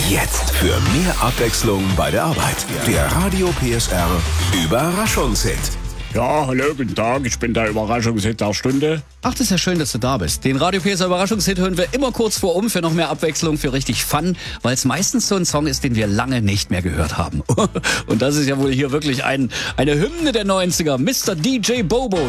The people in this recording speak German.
Jetzt für mehr Abwechslung bei der Arbeit. Der Radio PSR Überraschungshit. Ja, hallo, guten Tag, ich bin der Überraschungshit der Stunde. Ach, das ist ja schön, dass du da bist. Den Radio PSR Überraschungshit hören wir immer kurz vor für noch mehr Abwechslung, für richtig Fun, weil es meistens so ein Song ist, den wir lange nicht mehr gehört haben. Und das ist ja wohl hier wirklich eine Hymne der 90er, Mr. DJ Bobo.